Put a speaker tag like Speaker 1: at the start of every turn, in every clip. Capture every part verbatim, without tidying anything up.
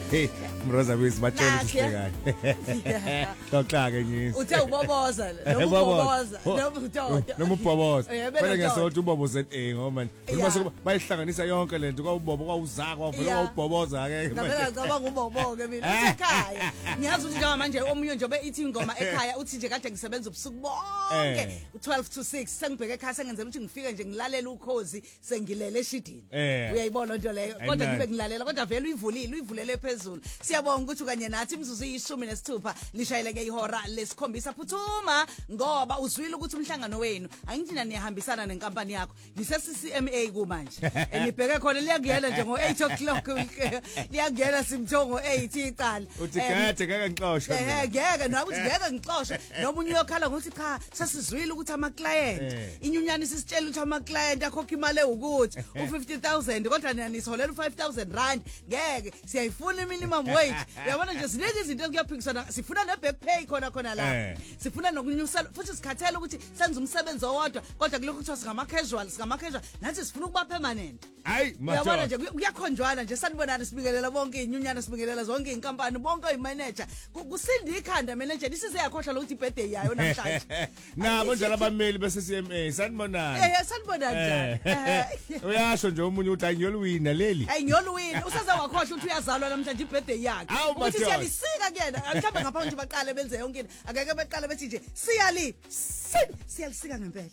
Speaker 1: Mroza bese batshela ukuthi kahle. Xoxa ke ngisi.
Speaker 2: Uthe uboboza, noma uboboza, noma utoto.
Speaker 1: Noma uboboza. Phela ngesothi uboboza eh ngoba mase bayihlanganisa yonke lento kwaubobo kwawuzaka kwavela kwauboboza ke.
Speaker 2: Ngabela ngaba ngubobo ke mina ekhaya. Ngiyazi ukuthi njengoba manje omunye nje beyithi ingoma ekhaya uthi nje kade ngisebenza ubusuku bonke u12 to six sengibheke ekhaya sengenzela ukuthi ngifike nje ngilalela ukhozi sengilele eshidini. Uyayibona into leyo kodwa ngibe ngilalela kodwa vele uyivulile uyivulele phezulu. Siyabonga ukuthi kanye nathi imzuzu iyishumi nesithupha lishayeleke ihora lesikhombisa phuthuma ngoba uzwile ukuthi umhlangano wenu angithina niyahambisana nenkampani yakho nise C C M A ku manje enibheke khona liyangena nje ngo eight o'clock liyangena simthongo eight iqala
Speaker 1: uthi kade ngeke ngixoshwe
Speaker 2: eh ngeke nawe uthi ngeke ngixoshwe noma unyuyo khala ngokuthi cha sesizwile ukuthi ama client inyunyana sisitshela ukuthi ama client akhokha imali ukuthi u fifty thousand kodwa nina nisolela u five thousand rand ngeke siyayifuna minimum wage yabona nje sineke izinto kuyaphikisana sifuna ne back pay khona khona la sifuna nokunyusela futhi sikhathela ukuthi senze umsebenzi owodwa kodwa kulokhu kuthiwa singama casual singama casual nathi sifuna ukuba permanent
Speaker 1: hayi
Speaker 2: yabona nje kuyakhonjwana nje sanibonana sibingelela bonke inyunyana sibingelela zonke inkampani bonke imanager kusindi ikhanda manager isize yakhohlwa lokuthi birthday yayo namhlanje
Speaker 1: nabo njalo abameli bese C M A sanibonana
Speaker 2: eh sanibonana njani
Speaker 1: uyasho nje umunye uthi ayiyolwina leli
Speaker 2: ay ngiyolwina usaza wakhohlwa ukuthi uyazalwa namhlanje ibirthday yakhe ukuthi siyalisika kuyena mhlawumbe ngapha nje baqale benze yonke into akeke beqale bethi nje siyali siyalisika ngempela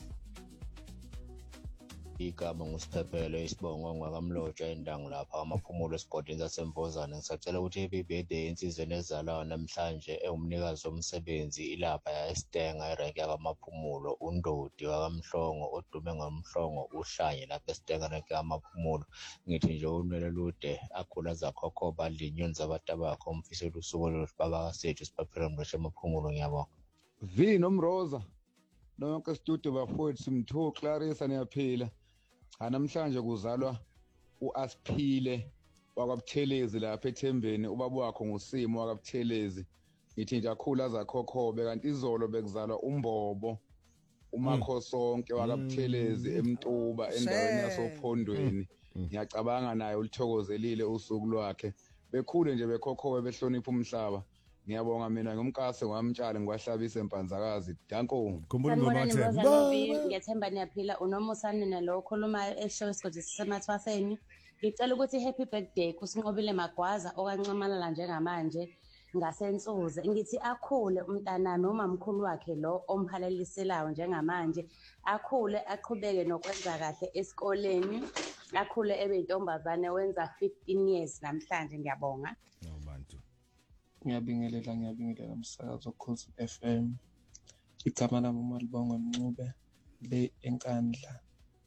Speaker 3: igama ngusiphephelo isibongo ngakamloja endangu lapha amaphumulo esigodini sasemvozane ngisacela ukuthi happy birthday insizweni ezalayo namhlanje ewumnikazi womsebenzi ilapha yaStenga irank yakamaphumulo undodi wakamhlongo odume ngamhlongo uhlanye lapha eStenga rank yamaphumulo ngithi nje unwele lude akhula zakhokho badlinyoni zabatabakho umfisela usuku lo baba kasethu siphephelo mloshe amaphumulo ngiyabonga
Speaker 4: vi nomroza nonke studio bafowethu simtho Clarissa niyaphila namhlanje kuzalwa uAsphile wakwaButhelezi lapha eThembeni ubaba wakho ngusimo wakwaButhelezi ngithi nje akhula zakhokhobe kanti izolo bekuzalwa uMbobo uMakhosonke wakaButhelezi eMtuba endaweni yasophondweni ngiyacabanga naye ulithokozelile usuku lwakhe bekhule nje bekhokhobe behlonipha umhlaba ngiyabonga mina ngumkase ngwamtshali ngwahlabisa empanzakazi danko
Speaker 1: khumbula ngoma
Speaker 5: ngiyethemba niyaphila unomusane nalo okhuluma eshow isigodi sisemathwaseni ngicela ukuthi happy birthday kusinqobile magwaza okancamala njengamanje ngasensuze ngithi akhule umntanami umamkhulu wakhe lo omhalaliselayo njengamanje akhule aqhubeke nokwenza kahle esikoleni akhule ebe intombazane wenza fifteen years namhlanje ngiyabonga
Speaker 1: nobantu
Speaker 6: ngiyabingelela ngiyabingelela umsakazo Khosi F M igama lami uMalibongo Mncube le enkandla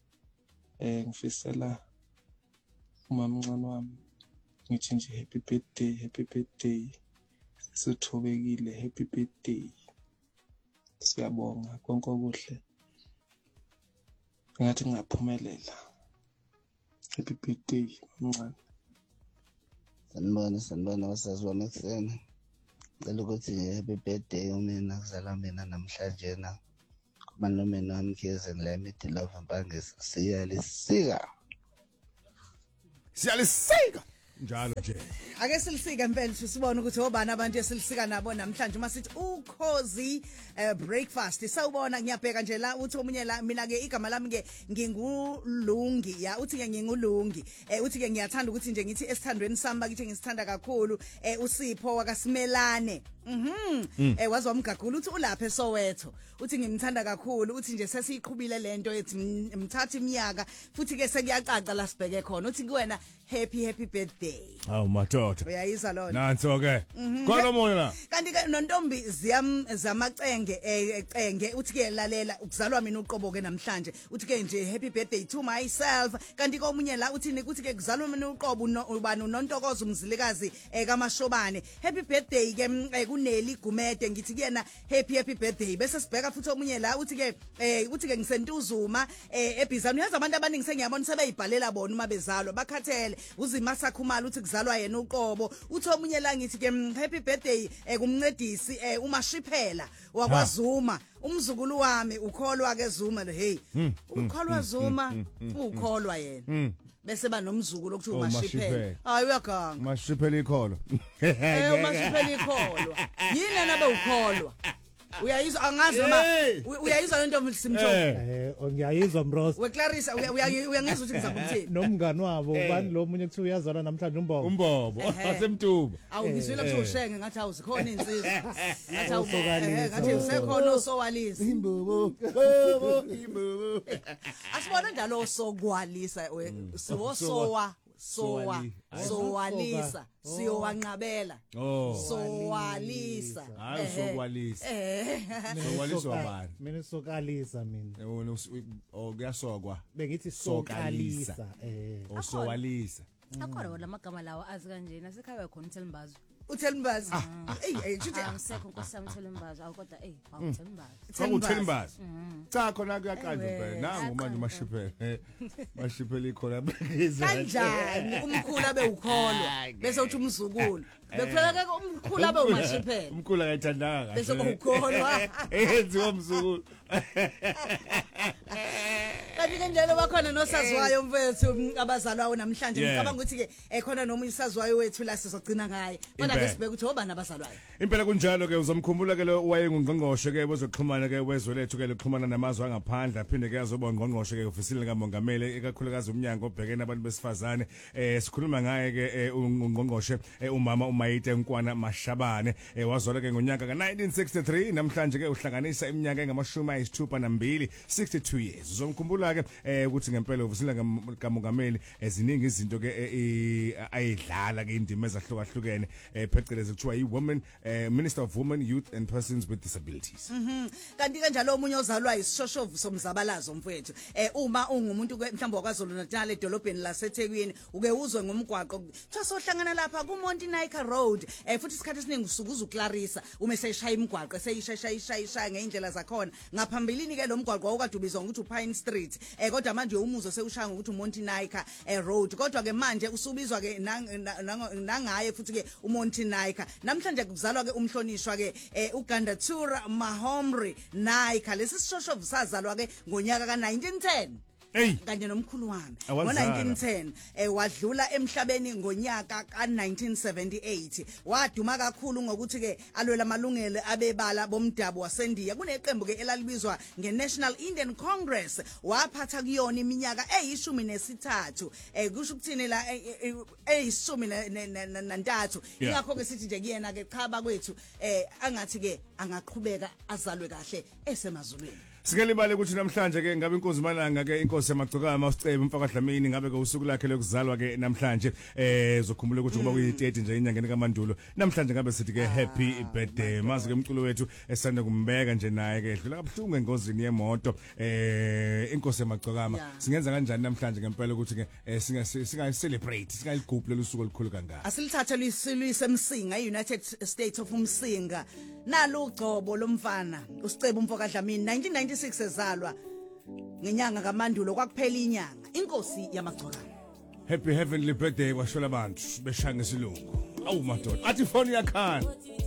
Speaker 6: eh ngifisela umamncane wami ngithi nje happy birthday happy birthday sithobekile happy birthday siyabonga konke okuhle ngathi ngaphumelela happy birthday mncane
Speaker 7: sanibona sanibona wasazwana kusena ngicela ukuthi happy birthday umina kuzala mina namhlanje na kuba nomina wami Khizeni la eMidilove Mpangisa siyalisika
Speaker 1: siyalisika njalo nje
Speaker 2: ake silisika impela sibone ukuthi obani abantu esilisika nabo namhlanje uma sithi ukhozi breakfast sawubona ngiyabheka nje la uthi omunye la mina ke igama lami ke ngingulungi ya uthi ke ngingulungi uthi ke ngiyathanda ukuthi nje ngithi esithandweni sami bakithi ngisithanda kakhulu uSipho wakasimelane mhm eh wazwa umgagula uthi ulapha eSoweto uthi ngimthanda kakhulu uthi nje sesiyiqhubile lento ethi mthatha iminyaka futhi ke sekuyacaca la sibheke khona uthi kuwena happy happy birthday
Speaker 1: awu madoda
Speaker 2: uyayizwa lona
Speaker 1: nanso ke khona moya la
Speaker 2: kanti ke nontombi ziyam zamacenge ecenge uthi ke lalela ukuzalwa mina uqobo ke namhlanje uthi ke nje happy birthday to myself kanti komunye la uthini uthi ke kuzalwa mina uqobo ubani unontokozo umzilikazi kaMashobane happy birthday ke kuneli Gumede ngithi kuyena happy happy birthday bese sibheka futhi omunye la uthi ke eh uthi ke ngisentuzuma eh eBizana uyazi abantu abaningi sengiyabona sebeyibhalela bona uma bezalwa bakhathele uzima sakhumala uthi kuzalwa yena uqobo uthi omunye la ngithi ke happy birthday kumncedisi uMashiphela wakwaZuma umzukulu wami ukholwa ke Zuma lo hey ukholwa Zuma ukholwa yena bese banomzuku lokuthiwa
Speaker 1: Oh,
Speaker 2: umashiphela
Speaker 1: Mashiphela.
Speaker 2: hayi uyaganga
Speaker 1: Mashiphela ikholo.
Speaker 2: eh umashiphela ikholwa yini nabe ukholwa uyayizwa angazi noma
Speaker 1: Hey!
Speaker 2: uy- uyayizwa lento simtho
Speaker 1: Eh.
Speaker 8: Eh ngiyayizwa Mroza.
Speaker 2: we Clarissa uya- uya- uyangizwa ukuthi ngizama ukuthini
Speaker 8: Nomngani wabo ubani lo munye kuthiwa uyazalwa namhlanje umbongo.
Speaker 1: Umbobo asemtuba.
Speaker 2: awungizwile ukuthi ushenge ngathi awuzikhona insizwa ngathi awu-
Speaker 8: Osokalisa.
Speaker 2: eh, ngathi usekhona osowalisa
Speaker 1: Imbobo. Bobo imbobo.
Speaker 2: asibona njalo osokwalisa we siwosowa sowa
Speaker 1: Sowali-
Speaker 2: sowalisa siyowanqabela
Speaker 1: Oh.
Speaker 2: sowalisa
Speaker 1: Hayi
Speaker 2: Ehhe.
Speaker 1: sokwalisa.
Speaker 2: eh
Speaker 1: Sokwaliswa bani?
Speaker 8: Mina sokalisa mina.
Speaker 1: Wona us- oh kuyasokwa.
Speaker 8: Bengithi
Speaker 1: Sokalisa.
Speaker 8: sokalisa. Eh.
Speaker 1: Osowalisa.
Speaker 9: akhona wona amagama lawo azi kanjena sekhaya khona uThelimbazo
Speaker 2: uThelimbazi hey hey ngithi
Speaker 9: angisekho nkosi yami uThelimbazo awukodwa eh awuThelimbazo
Speaker 1: Kwakuthembazi. Cha khona kuyaqanjwa
Speaker 9: Ewe,
Speaker 1: phela. Nangu manje
Speaker 9: ayaqanjwa.
Speaker 1: umashiphela. Mashiphela ikhona bekizwa.
Speaker 2: kanjani umkhulu abe ukholwa bese uthi umzukulu bekuphela ke umkhulu abe umashiphela
Speaker 1: Umkhulu akayithandanga kahle.
Speaker 2: Bese ukholwa.
Speaker 1: Eyenziwa umzukulu.
Speaker 2: kanti ke njalo bakhona nosaziwayo mfethu mm, abazalwayo namhlanje
Speaker 1: Yeah.
Speaker 2: ngicabanga ukuthi ke ekhona noma usaziwayo wethu la sizogcina ngaye bona
Speaker 1: Impela.
Speaker 2: ke sibeke ukuthi obani abazalwayo
Speaker 1: Impela kunjalo ke uzomkhumbula ke lo wayengungqongqoshe ke wezoxhumana ke wezwe lethu ke lokuxhumana namazwe angaphandle aphinde ke azoba ngqongqoshe ke ofisini likamongameli ekakhulukazi umnyango obhekene abantu besifazane eh sikhuluma ngaye ke eh, ungqongqoshe eh, umama uMayite Nkwana Mashabane eh, wazalwa ke ngonyaka ka nineteen sixty-three namhlanje ke uhlanganisa iminyaka engamashumi ayisithupha nambili sixty-two years uzomkhumbula ke eh, ukuthi ngempela ofisini likamongameli eziningi izinto ke eh, eh, ayidlala ke indima ezahlukahlukene eh, phecelezi kuthiwa yi-woman eh, Minister of Women, Youth and Persons with Disabilities.
Speaker 2: kanti kanjalo omunye ozalwa isishoshovu somzabalazo mfethu eh uma ungumuntu ke mhlawumbe wakwaZulu Natal edolobheni laseThekwini uke uzwe ngomgwaqo kuthiwa sohlangana lapha ku Monty Naika Road eh futhi isikhathi esiningi usukuza uClarissa uma seshaya imigwaqo eseyishaya ishaya ishaya ngeindlela zakhona ngaphambilini ke lo mgwaqo awukade ubizwa ukuthi uPine Street eh kodwa manje umuzo sewushaya ngokuthi uMonty Naika eh, Road kodwa ke manje usubizwa ke nang- nang- nangaye futhi ke uMonty Naika namhlanje kuzalwa ke umhlonishwa ke eh, uGandatura Mahomri Naika lesi sishoshovu sazalwa ke ngonyaka ka nineteen ten
Speaker 1: Hey.
Speaker 2: kanye nomkhulu wami
Speaker 1: Awazala.
Speaker 2: ngo nineteen ten eh wadlula emhlabeni ngonyaka ka nineteen seventy-eight waduma kakhulu ngokuthi ke alwela amalungelo abebala bomdabu waseNdiya kuneqembu ke elalibizwa ngeNational Indian Congress waphatha kuyona iminyaka eyishumi nesithathu eh kusho ukuthini la eyishumi nantathu
Speaker 1: Yeah.
Speaker 2: ingakho ke sithi nje kuyena ke cha bakwethu eh angathi ke angaqhubeka azalwe kahle esemazulwini
Speaker 1: Singelibale ukuthi namhlanje ke ngabe inkosi Malanga ke inkosi yamagcokama uSicebe Mfaka Dlamini ngabe ke usuku lakhe lokuzalwa ke namhlanje eh uzokhumbula ukuthi kuba kuyi thirty nje inyangeni kaMandulo namhlanje ngabe sithi ke happy birthday mazi ke umculo wethu esanda kumbeka nje naye ke edlula kabuhlungu engozini yemoto eh inkosi yamagcokama
Speaker 2: Yeah.
Speaker 1: singenza kanjani namhlanje ngempela ukuthi ke eh, singa singa celebrate singaligubhe lesuku olukhulu kangaka
Speaker 2: asilithathe lisilwise emsinga eUnited States of Umsinga nalo ugcobo lomfana uSicebe Mfaka Dlamini nineteen ninety-six ezalwa ngenyanga kaMandulo kwakuphela inyanga inkosi yamagcokama
Speaker 1: happy heavenly birthday kwashola abantu beshanga isilungu awu madoda athi phone yakhala